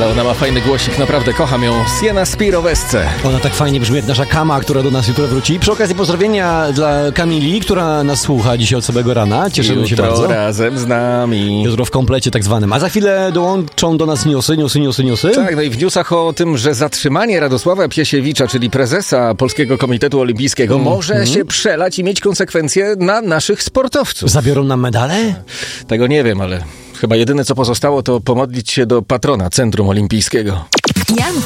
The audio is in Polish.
Ale ona ma fajny głosik, naprawdę kocham ją. Sienna Spirovesce. Ona tak fajnie brzmi jak nasza Kama, która do nas jutro wróci. Przy okazji pozdrowienia dla Kamili, która nas słucha dzisiaj od samego rana. Cieszymy się bardzo. Razem z nami. Jutro w komplecie tak zwanym. A za chwilę dołączą do nas newsy. Tak, no i w newsach o tym, że zatrzymanie Radosława Piesiewicza, czyli prezesa Polskiego Komitetu Olimpijskiego, może się przelać i mieć konsekwencje na naszych sportowców. Zabiorą nam medale? Tego nie wiem, ale chyba jedyne co pozostało to pomodlić się do patrona Centrum Olimpijskiego.